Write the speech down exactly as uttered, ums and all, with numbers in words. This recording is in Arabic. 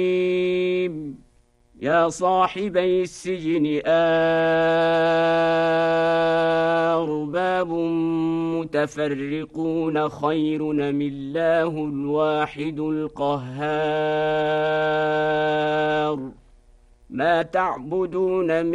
يا صاحبي السجن أرباب متفرقون خير أم الله الواحد القهار ما تعبدون من